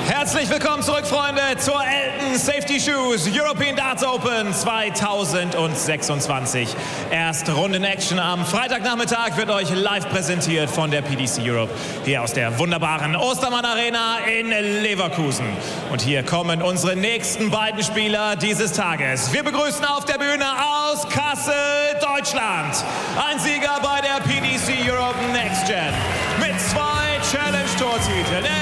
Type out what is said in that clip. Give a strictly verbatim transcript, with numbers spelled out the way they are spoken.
Herzlich willkommen zurück, Freunde, zur Elton Safety Shoes European Darts Open zweitausendsechsundzwanzig. Erste Runde in Action am Freitagnachmittag wird euch live präsentiert von der P D C Europe, hier aus der wunderbaren Ostermann Arena in Leverkusen. Und hier kommen unsere nächsten beiden Spieler dieses Tages. Wir begrüßen auf der Bühne aus Kassel, Deutschland, ein Sieger bei der P D C Europe Next Gen mit zwei Challenge-Tour-Titeln.